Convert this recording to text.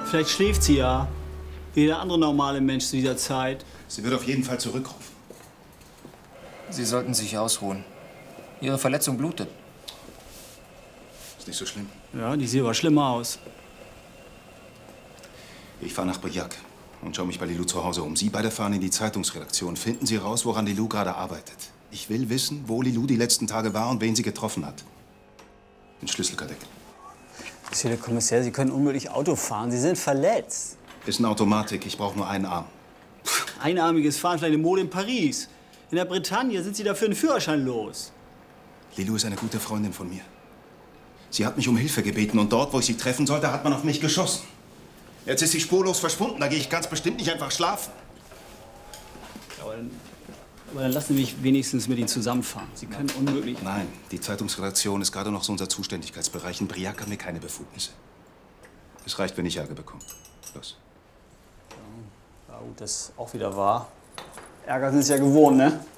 Vielleicht schläft sie ja. Wie jeder andere normale Mensch zu dieser Zeit. Sie wird auf jeden Fall zurückrufen. Sie sollten sich ausruhen. Ihre Verletzung blutet. Ist nicht so schlimm. Ja, die sieht aber schlimmer aus. Ich fahre nach Briac und schaue mich bei Lilou zu Hause um. Sie beide fahren in die Zeitungsredaktion. Finden Sie raus, woran Lilou gerade arbeitet. Ich will wissen, wo Lilou die letzten Tage war und wen sie getroffen hat. Den Schlüsselkadeck. Monsieur der Kommissar, Sie können unmöglich Auto fahren. Sie sind verletzt. Ist eine Automatik. Ich brauche nur einen Arm. Einarmiges Fahren, vielleicht eine Mode in Paris. In der Bretagne sind Sie dafür einen Führerschein los. Lilou ist eine gute Freundin von mir. Sie hat mich um Hilfe gebeten und dort, wo ich sie treffen sollte, hat man auf mich geschossen. Jetzt ist sie spurlos verschwunden. Da gehe ich ganz bestimmt nicht einfach schlafen. Aber dann lassen Sie mich wenigstens mit Ihnen zusammenfahren. Sie können unmöglich... Nein, die Zeitungsredaktion ist gerade noch so unser Zuständigkeitsbereich. In Briac haben wir keine Befugnisse. Es reicht, wenn ich Ärger bekomme. Los. Ja gut, das ist auch wieder wahr. Ärger sind es ja gewohnt, ne?